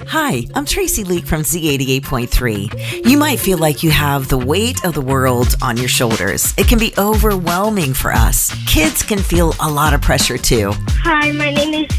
Hi, I'm Tracy Leak from Z88.3. You might feel like you have the weight of the world on your shoulders. It can be overwhelming for us. Kids can feel a lot of pressure too. Hi, my name is